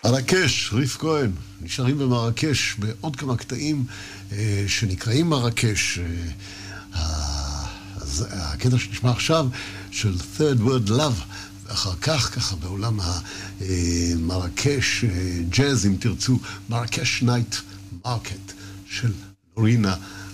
מרקש, ריף כהן, נשארים במרקש בעוד כמה קטעים שנקראים מרקש. הקטע שנשמע עכשיו של Third World Love, ואחר כך ככה בעולם המרקש ג'אז, אם תרצו, מרקש נייט מרקט של לורינה